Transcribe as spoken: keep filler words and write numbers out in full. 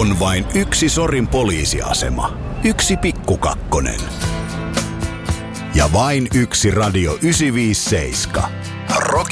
On vain yksi Sorin poliisiasema. Yksi pikkukakkonen. Ja vain yksi Radio yhdeksänsataaviisikymmentäseitsemän. Rock